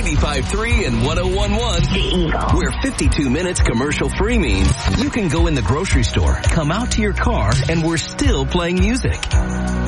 95.3 and 101.1. The Eagle. Where 52 minutes commercial free means you can go in the grocery store, come out to your car, and we're still playing music.